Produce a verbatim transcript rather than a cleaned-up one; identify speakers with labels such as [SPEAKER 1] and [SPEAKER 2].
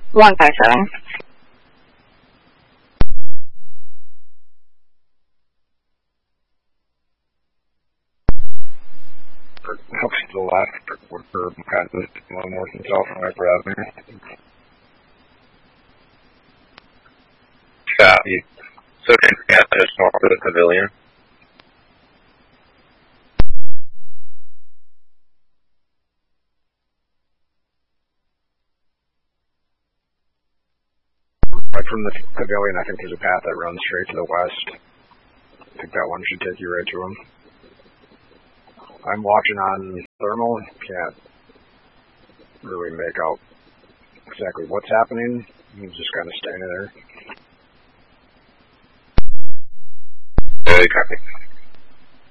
[SPEAKER 1] one five seven.
[SPEAKER 2] Up to the left, we're kind of one more than south from Upper Avenue.
[SPEAKER 3] Copy. So, yeah, just north of the pavilion.
[SPEAKER 2] Right from the pavilion, I think there's a path that runs straight to the west. I think that one should take you right to him. I'm watching on thermal, can't really make out exactly what's happening. He's just kind of standing there.
[SPEAKER 3] Good, copy.